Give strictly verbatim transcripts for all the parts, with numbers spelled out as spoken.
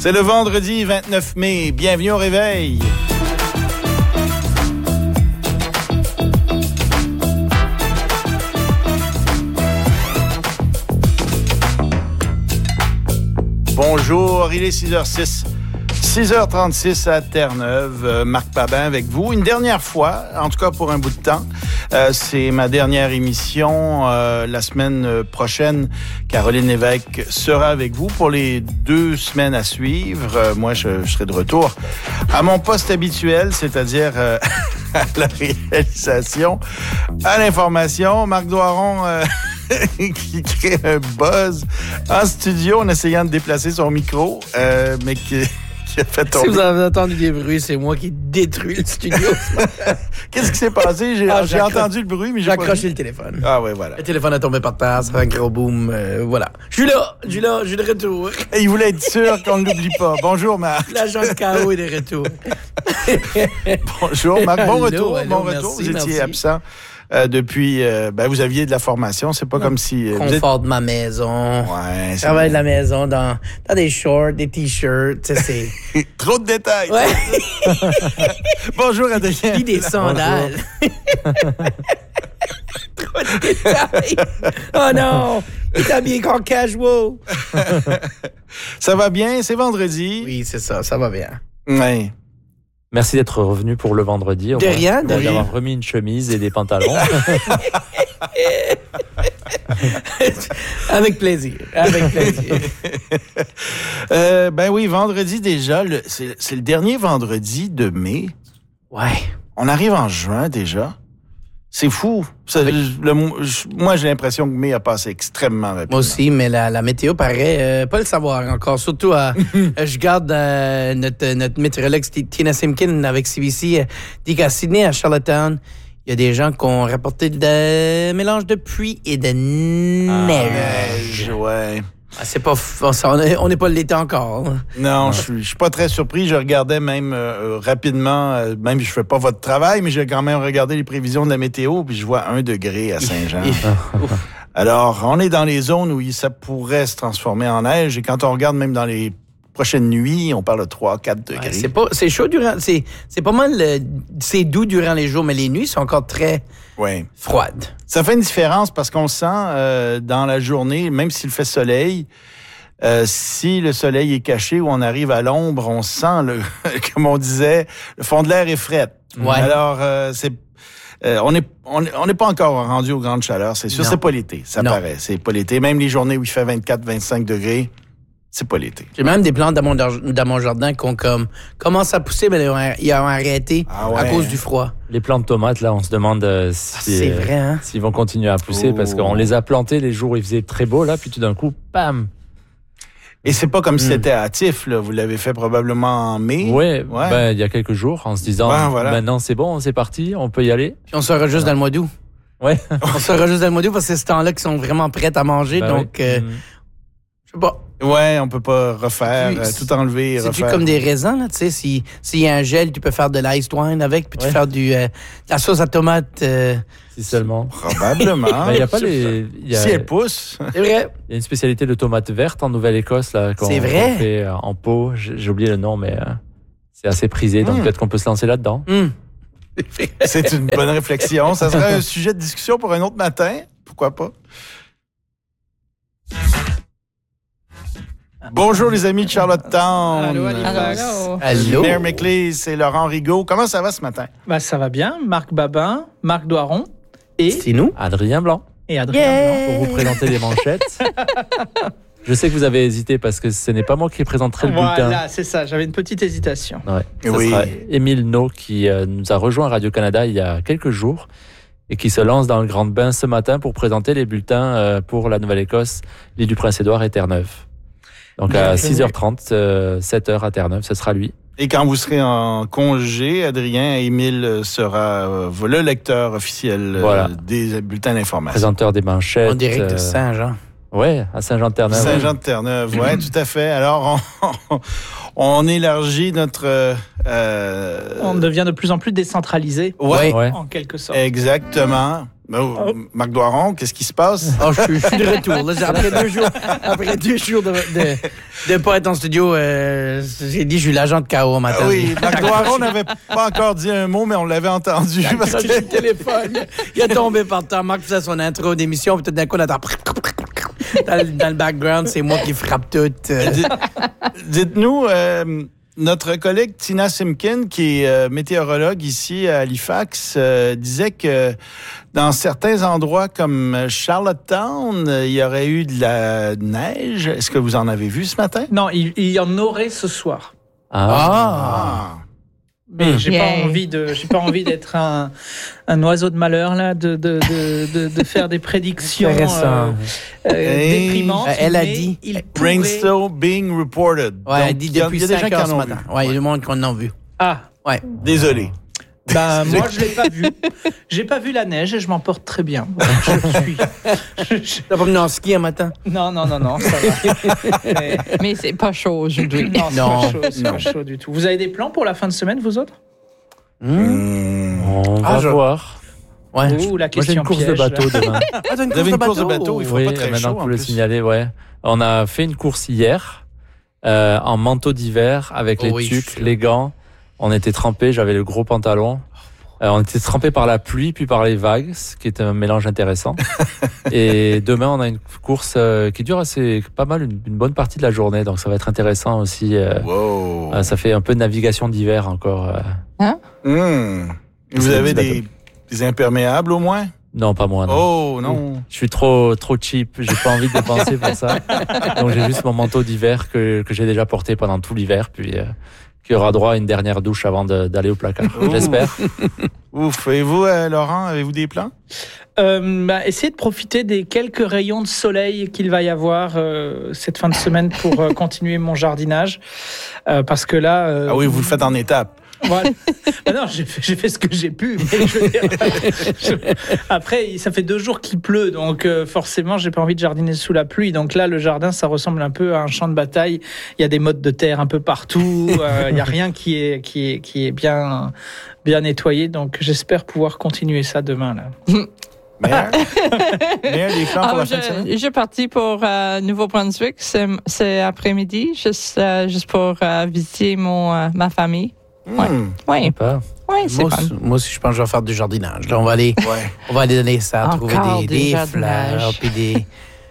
C'est le vendredi vingt-neuf mai. Bienvenue au réveil. Bonjour, il est six heures six. six heures trente-six à Terre-Neuve. Euh, Marc Babin avec vous. Une dernière fois, en tout cas pour un bout de temps. Euh, c'est ma dernière émission. Euh, la semaine prochaine, Caroline Lévesque sera avec vous pour les deux semaines à suivre. Euh, moi, je, je serai de retour à mon poste habituel, c'est-à-dire euh, à la réalisation, à l'information. Marc Doiron... Euh, qui crée un buzz en studio en essayant de déplacer son micro, euh, mais qui, qui a fait tomber. Si vous avez entendu des bruits, c'est moi qui détruis le studio. Qu'est-ce qui s'est passé? J'ai, ah, j'ai, j'ai entendu le bruit, mais j'ai, j'ai pas accroché vu. le téléphone. Ah ouais, voilà. Le téléphone a tombé par terre, ça fait un gros boom. Euh, voilà. Je suis là, je suis là, je suis de retour. Et il voulait être sûr qu'on ne l'oublie pas. Bonjour, Marc. L'agent de K O est de retour. Bonjour, Marc. Bon Allô, retour, allô, bon merci, retour. Vous étiez merci. absent. Euh, depuis, euh, ben, vous aviez de la formation. C'est pas non. Comme si... Euh, Confort êtes... de ma maison. Ouais. Je travaille de la maison dans, dans des shorts, des t-shirts. Tu sais, c'est... Trop de détails. Ouais. Bonjour, Adrien. Puis des sandales. Trop de détails. Oh non! Il est habillé comme casual. Ça va bien? C'est vendredi. Oui, c'est ça. Ça va bien. Oui. Merci d'être revenu pour le vendredi. De rien, de rien. D'avoir remis une chemise et des pantalons. Avec plaisir, avec plaisir. euh, ben oui, vendredi déjà, le, c'est, c'est le dernier vendredi de mai. Ouais. On arrive en juin déjà. C'est fou. Ça, oui. le, moi, j'ai l'impression que mai a passé extrêmement rapidement. Moi aussi, mais la, la météo paraît euh, pas le savoir encore. Surtout, à, je garde euh, notre, notre météorologue Tina Simkin avec C B C euh, dit qu'à Sydney, à Charlottetown, il y a des gens qui ont rapporté de mélange de pluie et de neige. Ah, ouais. Ah, c'est pas, on n'est pas l'été encore. Hein. Non, je suis, je suis pas très surpris. Je regardais même euh, rapidement, euh, même je fais pas votre travail, mais j'ai quand même regardé les prévisions de la météo, puis je vois un degré à Saint-Jean. Alors, on est dans les zones où ça pourrait se transformer en neige, et quand on regarde même dans les prochaines nuits, on parle de trois à quatre degrés. Ouais, c'est pas, c'est chaud durant, c'est, c'est pas mal, euh, c'est doux durant les jours, mais les nuits sont encore très ouais. froides. Ça fait une différence parce qu'on sent euh, dans la journée, même s'il fait soleil, euh, si le soleil est caché ou on arrive à l'ombre, on sent, le, comme on disait, le fond de l'air est fret. Ouais. Alors, euh, c'est... Euh, on n'est on, on n'est pas encore rendu aux grandes chaleurs, c'est sûr. Non. C'est pas l'été, ça non. paraît. C'est pas l'été. Même les journées où il fait vingt-quatre à vingt-cinq degrés, c'est pas l'été. J'ai même des plantes dans mon, dans mon jardin qui ont comme commencé à pousser, mais ils ont arrêté ah ouais. à cause du froid. Les plantes de tomates, là, on se demande euh, si, ah, c'est vrai, hein? euh, s'ils vont continuer à pousser oh. parce qu'on les a plantées les jours où il faisait très beau, là, puis tout d'un coup, bam! Et c'est pas comme mm. si c'était hâtif, là. Vous l'avez fait probablement en mai. Oui, ouais. ben, il y a quelques jours, en se disant, ben, voilà. maintenant c'est bon, c'est parti, on peut y aller. Puis on sera juste voilà. dans le mois d'août. Ouais. On sera juste dans le mois d'août parce que c'est ce temps-là qu'ils sont vraiment prêts à manger, ben donc, oui. euh, mm. je sais pas. Ouais, on peut pas refaire, euh, tout enlever et refaire. C'est-tu comme des raisins, là, tu sais, si, s'il y a un gel, tu peux faire de l'iced wine avec, puis ouais. tu faire du, euh, de la sauce à tomate. Euh, si seulement. Probablement. Il y a pas les, y a, si elle pousse. C'est vrai. Il y a une spécialité de tomates vertes en Nouvelle-Écosse, là, qu'on, c'est vrai. qu'on fait euh, en pot. J'ai, j'ai oublié le nom, mais euh, c'est assez prisé, donc mmh. peut-être qu'on peut se lancer là-dedans. Mmh. C'est une bonne réflexion. Ça serait un sujet de discussion pour un autre matin. Pourquoi pas? Bonjour les amis de Charlottetown. Allô, Halifax. Allô. Mayor McLeese, c'est Laurent Rigaud. Comment ça va ce matin? Ben, ça va bien. Marc Babin, Marc Doiron et... C'est nous. Adrien Blanc. Et Adrien yeah. Blanc. Pour vous présenter les manchettes. Je sais que vous avez hésité parce que ce n'est pas moi qui présenterai le voilà, bulletin. Voilà, c'est ça. J'avais une petite hésitation. Ouais, ce oui. sera Émile No qui euh, nous a rejoint à Radio-Canada il y a quelques jours et qui se lance dans le grand bain ce matin pour présenter les bulletins euh, pour la Nouvelle-Écosse, l'île du Prince-Édouard et Terre-Neuve. Donc à six heures trente, euh, sept heures à Terre-Neuve, ce sera lui. Et quand vous serez en congé, Adrien, Émile sera euh, le lecteur officiel euh, voilà. des bulletins d'information. Présenteur des manchettes. En direct de Saint-Jean. Ouais, à Saint-Jean-de-Terre-Neuve. Saint-Jean-de-Terre-Neuve, oui, tout à fait. Alors, on, on élargit notre... Euh, On devient de plus en plus décentralisé, ouais, Ouais. en quelque sorte. exactement. Oh, Oh. Marc Doiron, qu'est-ce qui se passe? Oh, je, suis- je suis de retour. Là, après deux jours, après deux jours de de, de pas être en studio, euh, j'ai dit je suis l'agent de K O au matin. Ah oui, Marc Doiron n'avait pas encore dit un mot, mais on l'avait entendu. J'ai Parce accroché que... le téléphone. Il a tombé par terre. Marc faisait son intro d'émission, puis tout d'un coup, on entend... Dans le, dans le background, c'est moi qui frappe tout. euh. Dites- Dites-nous, euh, notre collègue Tina Simkin, qui est euh, météorologue ici à Halifax, euh, disait que dans certains endroits comme Charlottetown, euh, il y aurait eu de la neige. Est-ce que vous en avez vu ce matin? Non, il, il y en aurait ce soir. Ah! Mais j'ai Yeah. pas envie de, j'ai pas envie d'être un, un oiseau de malheur là, de de, de, de, de faire des prédictions euh, Intéressant. euh, Hey. déprimantes. Elle a mais dit. il pourrait- Rainstow being reported. Ouais, Donc, elle dit il y a- depuis il y a des gens cinq qui heures en ce ont matin. vu. Ouais, il y a du monde qui en a vu. Ah, Ouais. Désolé. ben moi je l'ai pas vu. J'ai pas vu la neige et je m'en porte très bien. Je suis. je- je- T'as pas venu en ski un matin? Non non non non, ça va. Mais- Mais c'est pas chaud aujourd'hui. non, c'est Non, pas chaud, c'est non. pas chaud du tout. Vous avez des plans pour la fin de semaine, vous autres? Hmm? Hmm. On Ah, va je- voir. Ouais. Ouh, la Moi, j'ai question une course de piège, là. bateau demain. Ah, t'as une Vous avez une course de bateau, il faut Oui, pas très maintenant chaud, que en vous le plus. signalez, ouais. On a fait une course hier euh, en manteau d'hiver avec Oh les oui, tuques, je suis- les gants. On était trempés, j'avais le gros pantalon. Euh, on était trempés par la pluie puis par les vagues, ce qui est un mélange intéressant. Et demain, on a une course euh, qui dure assez pas mal, une, une bonne partie de la journée, donc ça va être intéressant aussi. euh, Wow. euh, ça fait un peu de navigation d'hiver encore. euh. Hmm. Vous C'est avez du des, des imperméables au moins? Non, pas moi. Non. Oh non. Je suis trop trop cheap, j'ai pas envie de dépenser pour ça. Donc j'ai juste mon manteau d'hiver que, que j'ai déjà porté pendant tout l'hiver, puis euh, qui aura droit à une dernière douche avant de- d'aller au placard. Ouh. J'espère. Ouf. Et vous, euh, Laurent, avez-vous des plans? Euh, bah, essayez de profiter des quelques rayons de soleil qu'il va y avoir euh, cette fin de semaine pour euh, continuer mon jardinage. Euh, parce que là... euh, Ah oui, vous le faites en étapes. voilà. Bah non, j'ai fait, j'ai fait ce que j'ai pu. Mais je veux dire, je- après, ça fait deux jours qu'il pleut, donc euh, forcément, j'ai pas envie de jardiner sous la pluie. Donc là, le jardin, ça ressemble un peu à un champ de bataille. Il y a des mottes de terre un peu partout. euh, Il y a rien qui est qui est qui est bien bien nettoyé. Donc j'espère pouvoir continuer ça demain là. Mère? Mère, des plans pour Ah, la fin de semaine? je, je suis partie pour euh, Nouveau-Brunswick. C'est, c'est après-midi, juste, euh, juste pour euh, visiter mon, euh, ma famille. Ouais. Hmm. Oui, Pas. oui, c'est Moi, fun. aussi- moi aussi, je pense que je vais faire du jardinage. Là, on va aller, Ouais. on va aller dans les serres, Encore trouver des, du des jardinage. fleurs, puis des,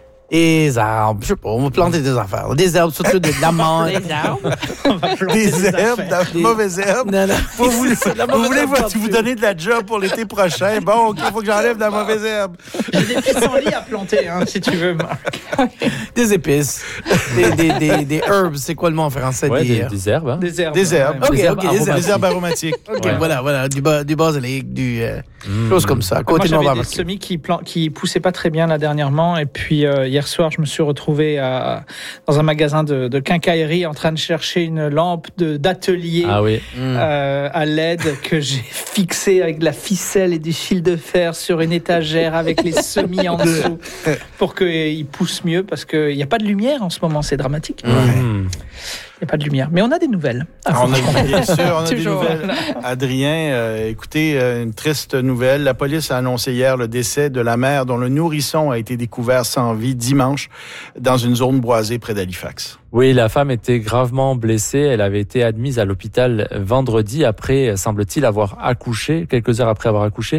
des arbres. Je sais pas, on va planter des affaires. Des herbes, surtout de la menthe. Les arbres. On va planter Des herbes, affaires. de mauvaises herbes. Non, non. Vous, voulez- C'est de la vous mauvaise voulez herbe vous, partout. vous donner de la job pour l'été prochain? Bon, OK, il faut que j'enlève de la mauvaise herbe. J'ai des pissenlits à planter, hein, si tu veux, Marc. Des épices. Des, des, des, des herbs, c'est quoi le mot en français? Ouais, des, des, des herbes. Hein. Des herbes. Des herbes. Ouais. Ok, Des herbes ok, des herbes. aromatiques. Des herbes aromatiques. Ok, Ouais. voilà, voilà, du, ba- du basilic, du euh, Mmh. choses comme ça. À Moi, côté de mon j'avais des barbecue. semis qui, plan- qui poussaient pas très bien là dernièrement. Et puis, euh, hier soir, je me suis retrouvé à, dans un magasin de, de quincaillerie en train de chercher une lampe de, d'atelier Ah oui. Mm. euh, à L E D que j'ai fixée avec de la ficelle et du fil de fer sur une étagère avec les semis en dessous pour qu'ils poussent mieux parce qu'il n'y a pas de lumière en ce moment. C'est dramatique. Il Mmh. n'y a pas de lumière. Mais on a des nouvelles. Ah, On a, bien sûr, on a des Toujours. nouvelles. Adrien, euh, écoutez, euh, une triste nouvelle. La police a annoncé hier le décès de la mère dont le nourrisson a été découvert sans vie dimanche dans une zone boisée près d'Halifax. Oui, la femme était gravement blessée. Elle avait été admise à l'hôpital vendredi après, semble-t-il, avoir accouché, quelques heures après avoir accouché.